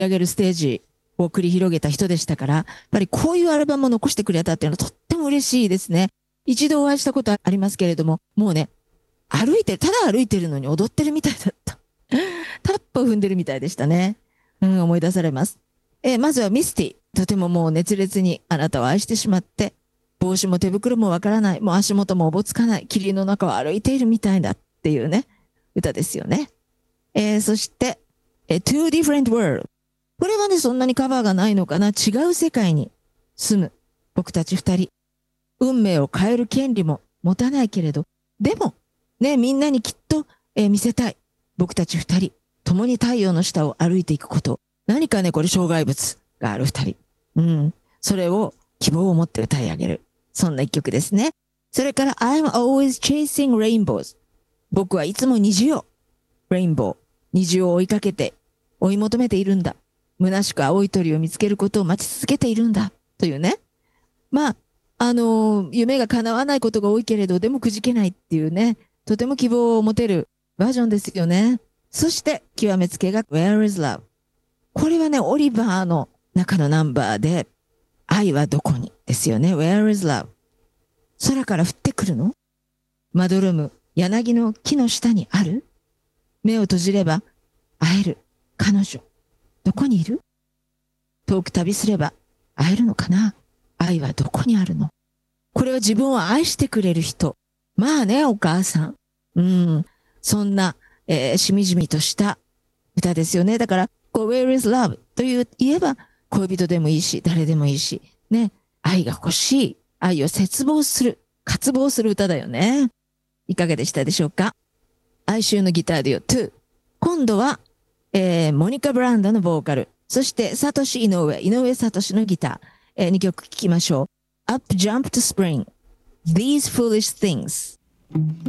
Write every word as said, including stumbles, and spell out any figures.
上げるステージを繰り広げた人でしたから、やっぱりこういうアルバムを残してくれたっていうのはとっても嬉しいですね。一度お会いしたことありますけれども、もうね、歩いてる、ただ歩いてるのに踊ってるみたいだった。タップを踏んでるみたいでしたね。うん、思い出されます。えーまずはミスティ。とてももう熱烈にあなたを愛してしまって、帽子も手袋もわからない、もう足元もおぼつかない、霧の中を歩いているみたいだっていうね、歌ですよね。えーそして、えー Two Different World。これはね、そんなにカバーがないのかな。違う世界に住む僕たち二人。運命を変える権利も持たないけれど、でも、ね、みんなにきっと、えー見せたい。僕たち二人、共に太陽の下を歩いていくこと。何かね、これ障害物がある二人。うん。それを希望を持って歌い上げる。そんな一曲ですね。それから、I'm always chasing rainbows。僕はいつも虹を、レインボー、虹を追いかけて、追い求めているんだ。虚しく青い鳥を見つけることを待ち続けているんだ。というね。まあ、あのー夢が叶わないことが多いけれど、でもくじけないっていうね、とても希望を持てるバージョンですよね。そして、極めつけが Where is Love。これはね、オリバーの中のナンバーで、愛はどこにですよね。Where is Love。空から降ってくるの？まどろむ柳の木の下にある？目を閉じれば会える彼女。どこにいる？遠く旅すれば会えるのかな？愛はどこにあるの？これは自分を愛してくれる人。まあね、お母さん。うん。そんな、えーしみじみとした歌ですよね。だから、こう Where is Love という言えば、恋人でもいいし、誰でもいいし、ね。愛が欲しい。愛を切望する。渇望する歌だよね。いかがでしたでしょうか？哀愁のギターデュオツー。今度は、えーモニカ・ブランドのボーカル。そして、サトシ・井上、井上サトシのギター。えー、にきょく聴きましょう。Up Jump to Spring。These Foolish Things。